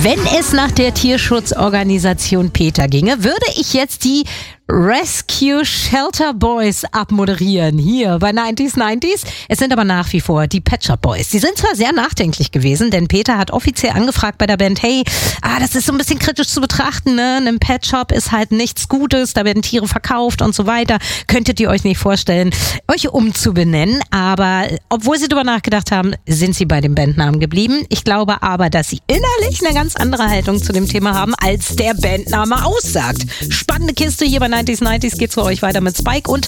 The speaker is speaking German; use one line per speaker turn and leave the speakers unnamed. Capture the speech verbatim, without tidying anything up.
Wenn es nach der Tierschutzorganisation PETA ginge, würde ich jetzt die Rescue Shelter Boys abmoderieren, hier bei neunzig neunzig. Es sind aber nach wie vor die Pet Shop Boys. Sie sind zwar sehr nachdenklich gewesen, denn PETA hat offiziell angefragt bei der Band, hey, ah, das ist so ein bisschen kritisch zu betrachten, ne? Ein Pet Shop ist halt nichts Gutes, da werden Tiere verkauft und so weiter. Könntet ihr euch nicht vorstellen, euch umzubenennen? Aber obwohl sie darüber nachgedacht haben, sind sie bei dem Bandnamen geblieben. Ich glaube aber, dass sie innerlich eine ganz andere Haltung zu dem Thema haben, als der Bandname aussagt. Spannende Kiste hier bei neunzig neunzig, geht's für euch weiter mit Spike und